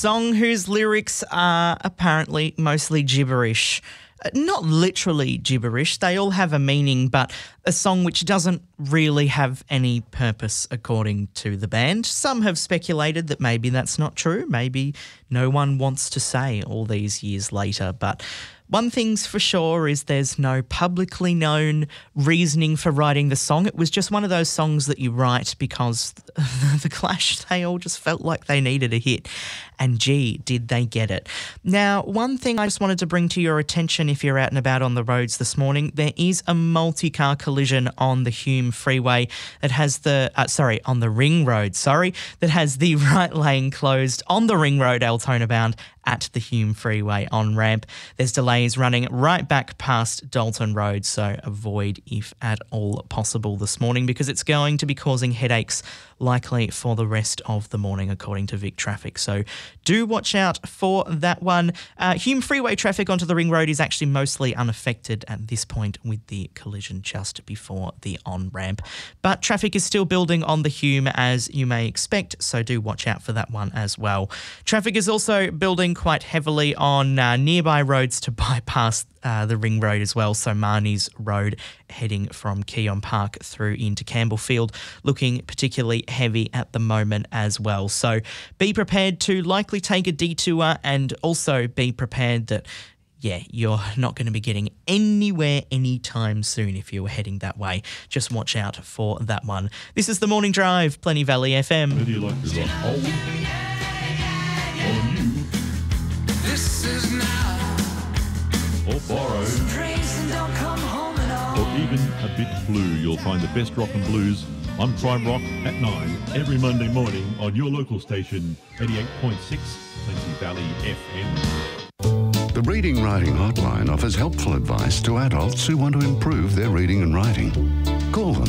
song whose lyrics are apparently mostly gibberish. Not literally gibberish, they all have a meaning, but a song which doesn't really have any purpose according to the band. Some have speculated that maybe that's not true, maybe no one wants to say all these years later, but one thing's for sure is there's no publicly known reasoning for writing the song. It was just one of those songs that you write because the Clash, they all just felt like they needed a hit. And gee, did they get it. Now, one thing I just wanted to bring to your attention if you're out and about on the roads this morning, there is a multi-car collision on the Hume Freeway that has on the Ring Road, that has the right lane closed on the Ring Road Altona bound at the Hume Freeway on-ramp. There's delays running right back past Dalton Road, so avoid if at all possible this morning because it's going to be causing headaches likely for the rest of the morning according to Vic Traffic. So do watch out for that one. Hume Freeway traffic onto the Ring Road is actually mostly unaffected at this point with the collision just before the on-ramp. But traffic is still building on the Hume as you may expect, so do watch out for that one as well. Traffic is also building quite heavily on nearby roads to bypass the Ring Road as well. So Marnie's Road heading from Keon Park through into Campbellfield looking particularly heavy at the moment as well. So be prepared to likely take a detour and also be prepared that you're not going to be getting anywhere anytime soon if you're heading that way. Just watch out for that one. This is The Morning Drive, Plenty Valley FM. Whether you like to run hold on you or borrow or even a bit blue, you'll find the best rock and blues on Prime Rock at 9 every Monday morning on your local station, 88.6 Plenty Valley FM. The Reading Writing Hotline offers helpful advice to adults who want to improve their reading and writing. Call them.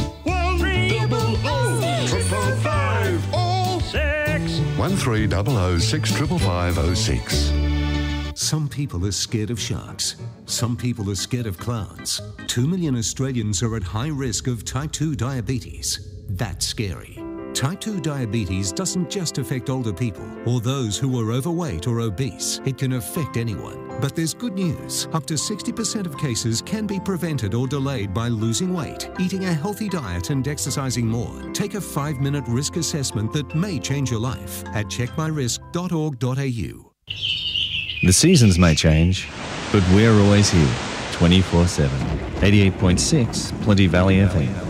1300 65506. Some people are scared of sharks. Some people are scared of clowns. 2 million Australians are at high risk of type 2 diabetes. That's scary. Type 2 diabetes doesn't just affect older people or those who are overweight or obese. It can affect anyone. But there's good news. Up to 60% of cases can be prevented or delayed by losing weight, eating a healthy diet and exercising more. Take a 5-minute risk assessment that may change your life at checkmyrisk.org.au. The seasons may change, but we're always here, 24/7. 88.6 Plenty Valley FM.